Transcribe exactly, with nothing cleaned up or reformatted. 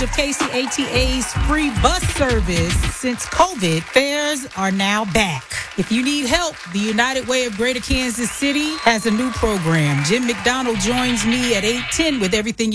of K C A T A's free bus service. Since COVID, fares are now back. If you need help, the United Way of Greater Kansas City has a new program. Jim McDonald joins me at eight ten with everything